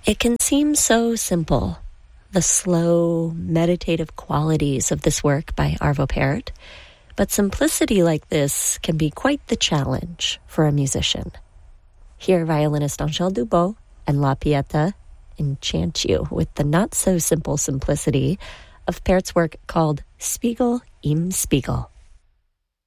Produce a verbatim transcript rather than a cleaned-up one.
It can seem so simple, the slow, meditative qualities of this work by Arvo Pärt, but simplicity like this can be quite the challenge for a musician. Here, violinist Angèle Dubos and La Pieta enchant you with the not-so-simple simplicity of Pärt's work called Spiegel im Spiegel.